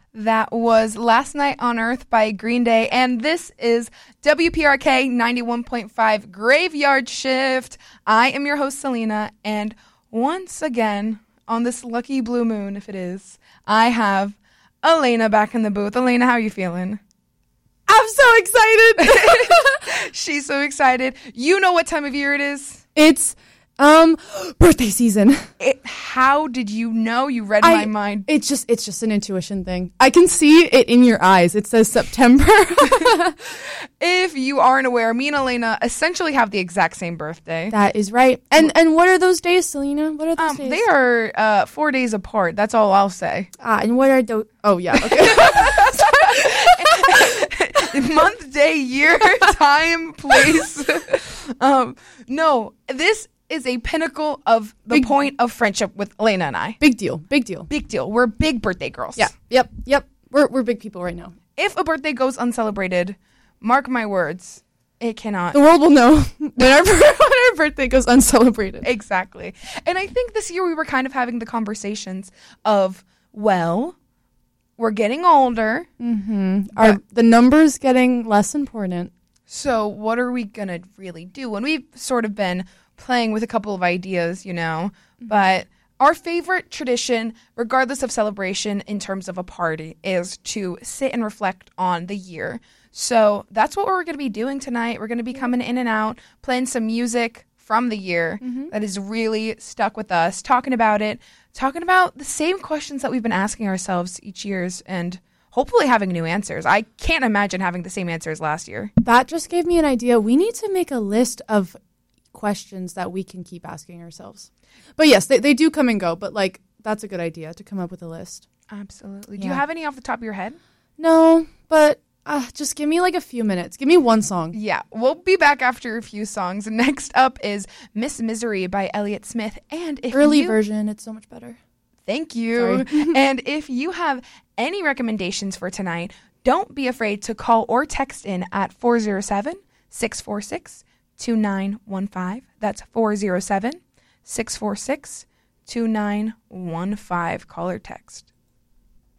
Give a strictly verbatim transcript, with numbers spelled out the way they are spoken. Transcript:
That was Last Night on Earth by Green Day, and this is W P R K ninety-one point five Graveyard Shift. I am your host, Selena, and once again, on this lucky blue moon, if it is, I have Elena back in the booth. Elena, how are you feeling? I'm so excited. She's so excited. You know what time of year it is? It's um birthday season. It, how did you know? You read I, my mind. It's just it's just an intuition thing. I can see it in your eyes. It says September. If you aren't aware, me and Elena essentially have the exact same birthday. That is right. And and what are those days, Selena? What are those Um, days? they are uh, four days apart. That's all I'll say. Ah, and what are those? Oh yeah. Okay. Month, day, year, time, place. um, no, this is a pinnacle of the Big- point of friendship with Elena and I. Big deal. Big deal. Big deal. We're big birthday girls. Yeah. Yep. Yep. We're we're big people right now. If a birthday goes uncelebrated, mark my words, it cannot. The world will know when our, when our birthday goes uncelebrated. Exactly. And I think this year we were kind of having the conversations of, well, we're getting older. Mm-hmm. Are the numbers getting less important? So what are we going to really do? And we've sort of been playing with a couple of ideas, you know, mm-hmm. but our favorite tradition, regardless of celebration in terms of a party, is to sit and reflect on the year. So that's what we're going to be doing tonight. We're going to be coming in and out, playing some music from the year mm-hmm. that is really stuck with us, talking about it, talking about the same questions that we've been asking ourselves each year's, and hopefully having new answers. I can't imagine having the same answers last year. That just gave me an idea. We need to make a list of questions that we can keep asking ourselves. But yes, they, they do come and go, but like that's a good idea to come up with a list. Absolutely. Yeah. Do you have any off the top of your head? No, but uh, just give me like a few minutes. Give me one song. Yeah, we'll be back after a few songs. Next up is Miss Misery by Elliott Smith. And if Early you, version, it's so much better. Thank you. And if you have any recommendations for tonight, don't be afraid to call or text in at four oh seven, six four six, two nine one five. That's four oh seven, six four six, two nine one five. Call or text.